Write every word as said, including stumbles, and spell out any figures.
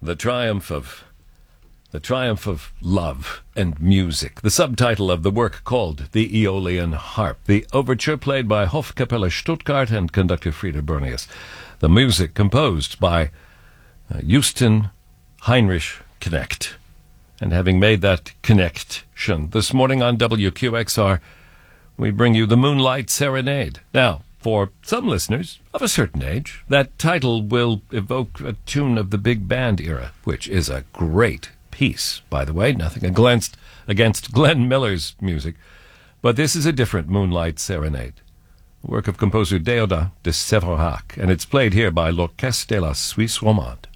The Triumph of The Triumph of Love and Music, the subtitle of the work called The Aeolian Harp, the overture played by Hofkapelle Stuttgart and conductor Frieder Bernius, the music composed by uh, Justin Heinrich Knecht. And having made that connection this morning on W Q X R, we bring you the Moonlight Serenade. Now, for some listeners of a certain age, that title will evoke a tune of the big band era, which is a great piece, by the way. Nothing against, against Glenn Miller's music, but this is a different Moonlight Serenade, a work of composer Déodat de Séverac, and it's played here by l'Orchestre de la Suisse Romande.